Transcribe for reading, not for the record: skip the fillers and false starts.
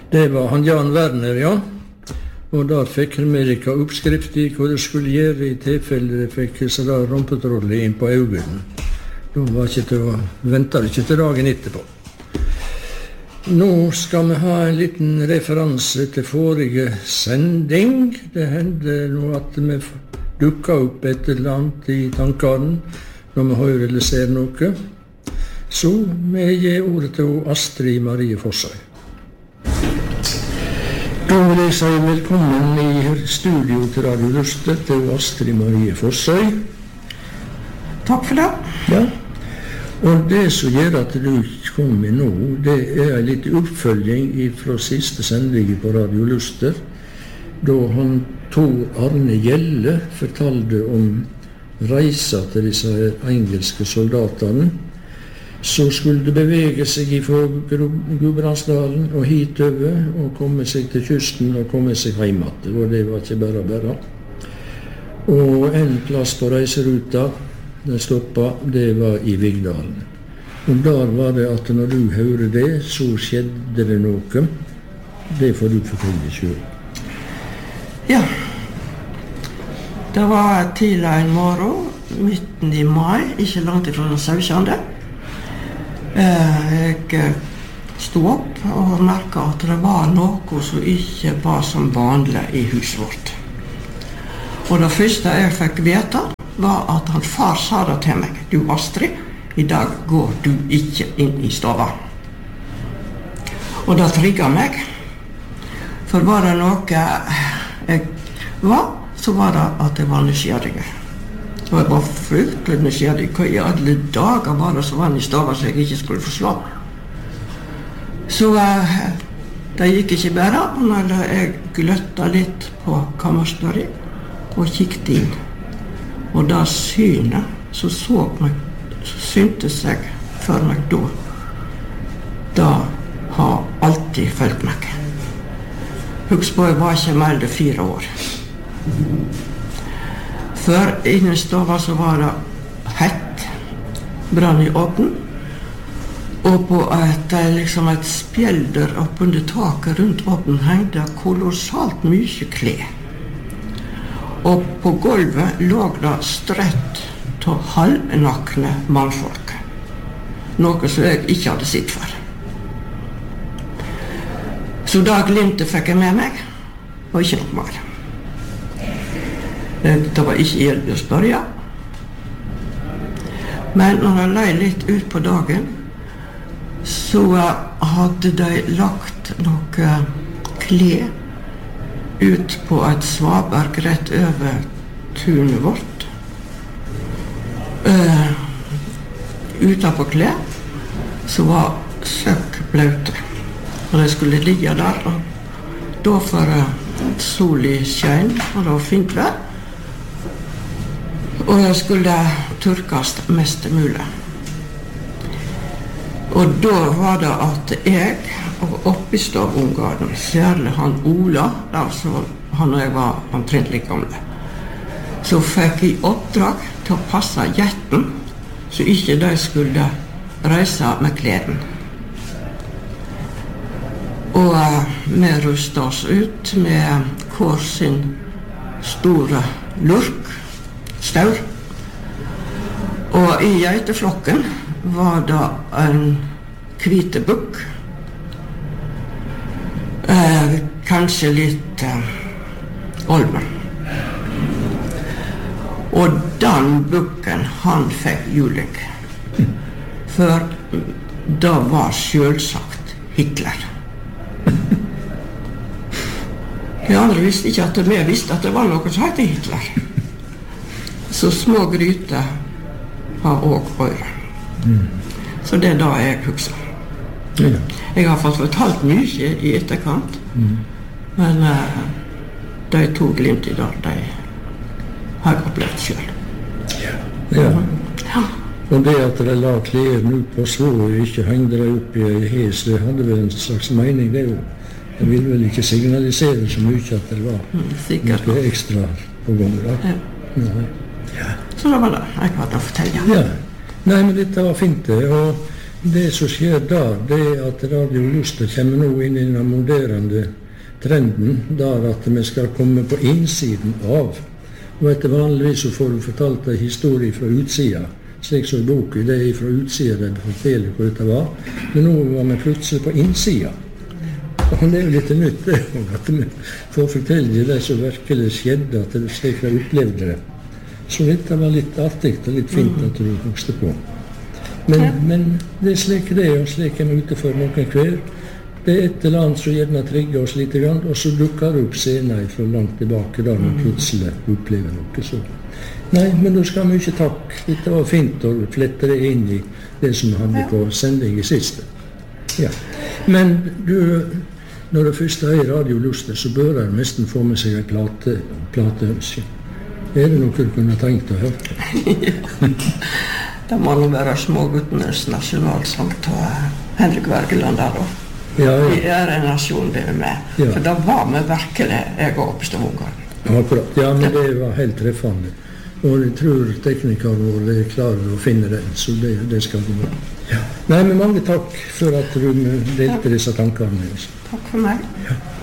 Det var han Jan Werner, ja. Og da fikk Amerika oppskrift i hva det skulle gjøre i tilfelle det fikk sånn rumpetrolle inn på øynene. Da var ikke til å vente ikke til dagen etterpå. Nå skal vi ha en liten referanse til forrige sending. Det hendte nå at vi dukket opp et eller annet i tankene når vi hører eller ser noe. Så vi gir ordet til Astrid Marie Fossøy. Da vil jeg si velkommen i studio til Radio Luster til Astrid Marie Fossøy. Takk for det. Ja, og det som gjør at du kom i nå, det er en litt oppfølging fra siste sending på Radio Luster, da han Tor Arne Gjelle fortalte om reisa til disse engelske soldatene, så skulle det bevege seg fra Gudbrandsdalen og hitover, og komme seg til kysten og komme seg hjem igjen. Og det var ikke bare. Og en plass på reiseruta, den stoppet, det var i Vigdalen. Og der var det at når du hører det, så skjedde det noe. Det får du fortelle selv. Ja. Det var tidlig en morgen, midten i mai, ikke langt ifra den 17. Jeg stod opp og merket at det var noe som ikke var som vanlig i huset vårt. Og det første jeg fikk vite var at han far sa det til meg: «Du Astrid, i dag går du ikke inn i stova.» Og det trigget meg. For var det noe jeg var, så var det at jeg var nysgjerrig. Og jeg var fryktelig nysgjerrig. Hva i alle dager var det som var i stova så jeg ikke skulle forslå? Så det gikk ikke bare, men jeg gløttet litt på kammerstøret og kikket inn. Og da synet, så syntes jeg for meg da. Da har alltid følt meg. Husk på, jeg var ikke mer enn 4 år. Før innen stova så var det hett, brann i åpen, og på et spjelder oppunder taket rundt åpen hengte kolossalt mye klær. Og på gulvet lå det strøtt av halvnakne mannfolk, noe som jeg ikke hadde sett før. Så da glimtet fikk jeg med meg, og ikke noe mer. Det var ikke hjelp å spørre. Men når jeg løy litt ut på dagen, så hadde de lagt noe klær ut på et svaberg rett over tunet vårt. Utenpå klær så var søkk blaute. Og de skulle ligge der, og da for sol i skjønn, og det var fint vær. Og jeg skulle tørkes mest mulig. Og da var det at jeg, og oppistavungene, særlig han Ola, altså han og jeg var omtrentlig gamle, så fikk jeg oppdrag til å passe jetten, så ikke de skulle reise med kleden. Og vi rustet oss ut med hver sin store lurk, staur. Og i geiteflokken var det en hvite bukk, kanskje litt olmen. Og den bukken, han fikk juling. For det var selvsagt Hitler. De andre visste ikke at vi visste at det var noe som heter Hitler. Så små gryter har også øyre. Så det er da jeg husker. Jeg har fått fortalt mye i etterkant, men de to glimt i dag, de har jeg opplevd selv. Ja. Og det at de la klærne ut på så og ikke hengde de opp i hes, det hadde vel en slags mening, det jo. Det ville vel ikke signalisere så mye at det var noe ekstra på gang. Ja. Så det var det jeg hadde å fortelle. Ja. Nei, men dette var fint det, og Det som skjer da, det at Radio Luster kommer nå inn i den moderne trenden, der at vi skal komme på innsiden av. Og etter vanligvis så får du fortalt en historie fra utsida, slik som i boken, det er fra utsida de forteller hvor dette var. Men nå var vi plutselig på innsida. Og det er jo litt nytt det, at vi får fortelle det som virkelig skjedde, at det slik de opplevde det. Så dette var litt artig og litt fint at du vokste på. Men det er slik det er, og slik er vi ute for noen hver. Det er et eller annet som gjerne trigger oss litt, og så dukker det opp scener fra langt tilbake da vi plutselig opplever noe så. Nei, men da skal vi ikke takke. Dette var fint å flette det inn i det som vi hadde på sending i siste. Ja. Men du, når det først er Radio Luster, så bør jeg nesten få med seg en plateønske. Er det noe du kunne tenkt å høre? Det må nå være Småguttenes nasjonalsang til Henrik Wergeland der da. Ja. Vi er en nasjon, det er med. Ja. For da var vi virkelig, jeg og Oppstad-ungene. Akkurat. Ja, men det var helt treffende. Og jeg tror teknikeren vår er klar å finne den, så det skal gå bra. Ja. Nei, men mange takk for at du delte disse tankene med oss. Takk for meg. Ja.